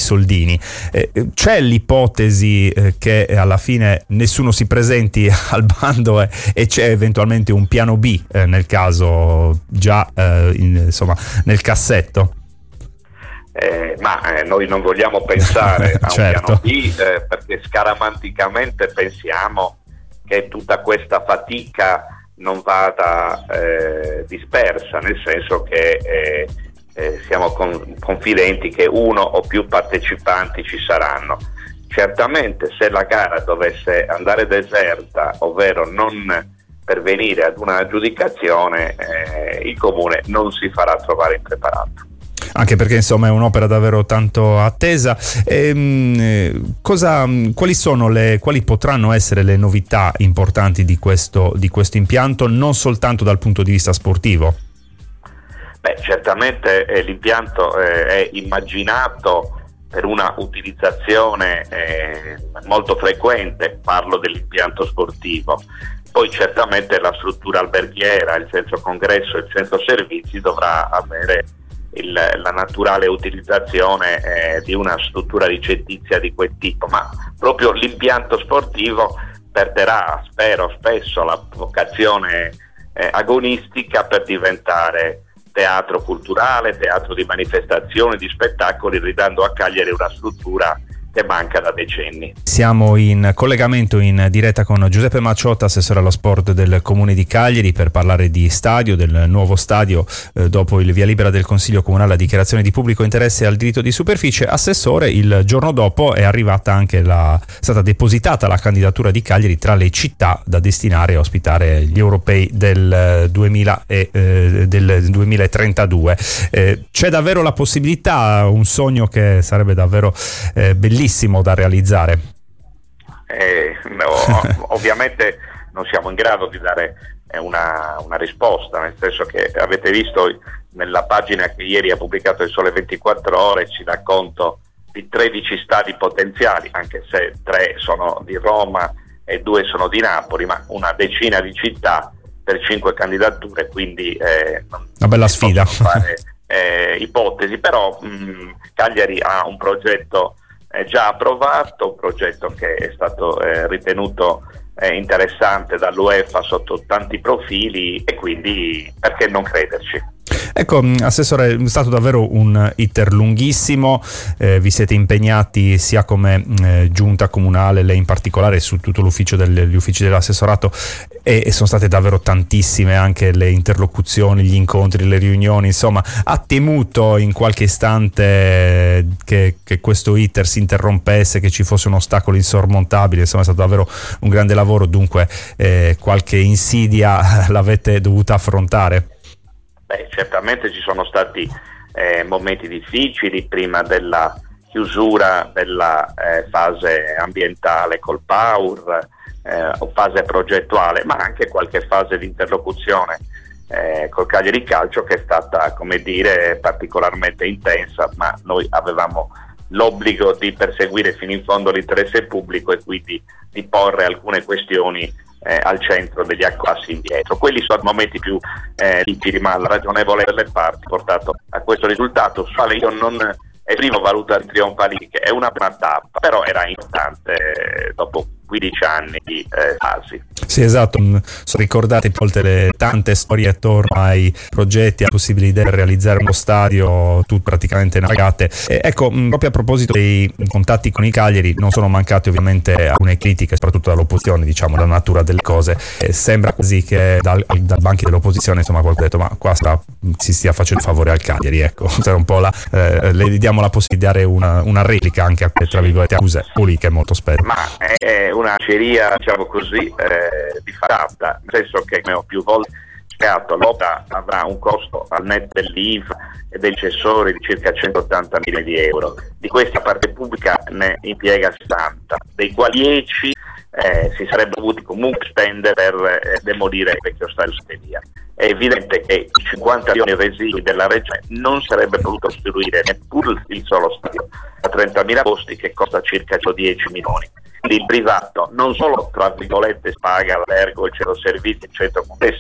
soldini. C'è l'ipotesi che alla fine nessuno si presenti al bando e c'è eventualmente un piano B nel caso già insomma nel cassetto? Noi non vogliamo pensare a un certo. piano B perché scaramanticamente pensiamo che tutta questa fatica non vada dispersa, nel senso che siamo confidenti che uno o più partecipanti ci saranno. Certamente se la gara dovesse andare deserta, ovvero non pervenire ad una aggiudicazione, il comune non si farà trovare impreparato. Anche perché insomma è un'opera davvero tanto attesa. Quali potranno essere le novità importanti di questo impianto, non soltanto dal punto di vista sportivo? Certamente l'impianto è immaginato per una utilizzazione molto frequente, parlo dell'impianto sportivo. Poi certamente la struttura alberghiera, il centro congresso, il centro servizi dovrà avere la naturale utilizzazione di una struttura ricettizia di quel tipo, ma proprio l'impianto sportivo perderà, spero, spesso la vocazione agonistica per diventare teatro culturale, teatro di manifestazioni, di spettacoli, ridando a Cagliari una struttura che manca da decenni. Siamo in collegamento in diretta con Giuseppe Macciotta, assessore allo sport del Comune di Cagliari, per parlare di stadio, del nuovo stadio dopo il via libera del Consiglio Comunale a dichiarazione di pubblico interesse al diritto di superficie. Assessore, il giorno dopo è stata depositata la candidatura di Cagliari tra le città da destinare a ospitare gli europei del 2032. C'è davvero la possibilità, un sogno che sarebbe davvero bellissimo da realizzare? Ovviamente non siamo in grado di dare una risposta, nel senso che avete visto nella pagina che ieri ha pubblicato il Sole 24 Ore, ci dà conto di 13 stadi potenziali, anche se 3 sono di Roma e 2 sono di Napoli, ma una decina di città per 5 candidature, quindi una bella sfida. Fare ipotesi, però Cagliari ha un progetto già approvato, un progetto che è stato ritenuto interessante dall'UEFA sotto tanti profili, e quindi perché non crederci? Ecco, Assessore, è stato davvero un iter lunghissimo, vi siete impegnati sia come giunta comunale, lei in particolare, su tutto gli uffici dell'assessorato, e sono state davvero tantissime anche le interlocuzioni, gli incontri, le riunioni, insomma ha temuto in qualche istante che questo iter si interrompesse, che ci fosse un ostacolo insormontabile, insomma è stato davvero un grande lavoro, dunque qualche insidia l'avete dovuta affrontare? Certamente ci sono stati momenti difficili prima della chiusura della fase ambientale col PAUR o fase progettuale, ma anche qualche fase di interlocuzione col Cagliari Calcio che è stata, come dire, particolarmente intensa, ma noi avevamo l'obbligo di perseguire fino in fondo l'interesse pubblico e quindi di porre alcune questioni al centro degli passi indietro. Quelli sono i momenti più difficili, ma la ragionevole delle parti ha portato a questo risultato, su quale io non esprimo valutazioni trionfali, che è una prima tappa, però era importante dopo 15 anni di fasi. Sì, esatto, sono ricordate molte le tante storie attorno ai progetti, alla possibilità di realizzare uno stadio, tutte praticamente navigate. Ecco, proprio a proposito dei contatti con i Cagliari, non sono mancate ovviamente alcune critiche, soprattutto dall'opposizione, diciamo, la natura delle cose. Sembra quasi che dal banchi dell'opposizione, insomma, qualcuno ha detto, ma qua si stia facendo favore al Cagliari, ecco, c'era un po' le diamo la possibilità di dare una replica anche a, tra virgolette, accuse puliche molto spesso. Ma è una ceria, diciamo così, di facciata, nel senso che, come ho più volte spiegato, l'opera avrà un costo al netto dell'IVA e degli accessori di circa 180 milioni di euro. Di questa parte pubblica ne impiega 60, dei quali 10 si sarebbe dovuti comunque spendere per demolire il vecchio stadio Osteria. È evidente che i 50 milioni residui della regione non sarebbe potuto costruire neppure il solo stadio a 30.000 posti, che costa circa 10 milioni. Quindi il privato non solo, tra virgolette, paga l'albergo, il centro servizi, il centro complesso,